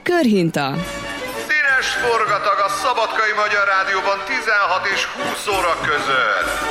Körhinta. Színes forgatag a Szabadkai Magyar Rádióban 16 és 20 óra között.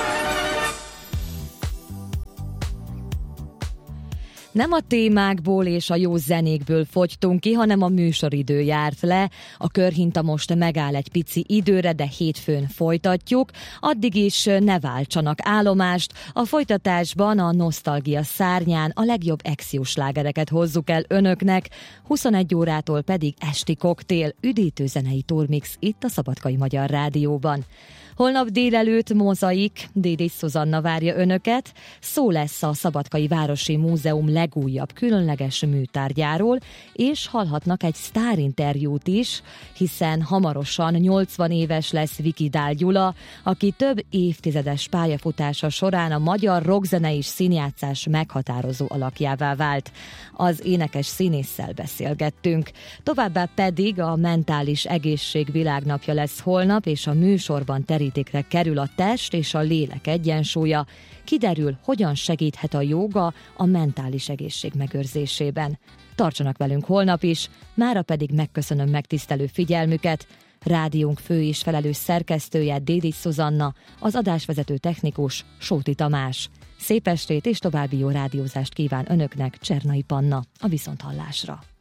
Nem a témákból és a jó zenékből fogytunk ki, hanem a műsoridő járt le. A Körhinta most megáll egy pici időre, de hétfőn folytatjuk. Addig is ne váltsanak állomást. A folytatásban a nosztalgia szárnyán a legjobb ex-slágereket hozzuk el önöknek, 21 órától pedig esti koktél, üdítő zenei turmix itt a Szabadkai Magyar Rádióban. Holnap délelőtt Mozaik, Dédés Zsuzsanna várja önöket. Szó lesz a Szabadkai Városi Múzeum legújabb különleges műtárgyáról, és hallhatnak egy sztárinterjút is, hiszen hamarosan 80 éves lesz Vikidál Gyula, aki több évtizedes pályafutása során a magyar rockzene és színjátszás meghatározó alakjává vált. Az énekes színésszel beszélgettünk. Továbbá pedig a mentális egészség világnapja lesz holnap, és a műsorban terítékre kerül a test és a lélek egyensúlya. Kiderül, hogyan segíthet a jóga a mentális egészség megőrzésében. Tartsanak velünk holnap is, mára pedig megköszönöm megtisztelő figyelmüket. Rádiónk fő és felelős szerkesztője Dédés Zsuzsanna, az adásvezető technikus Sóti Tamás. Szép estét és további jó rádiózást kíván önöknek Csernai Panna, a viszonthallásra.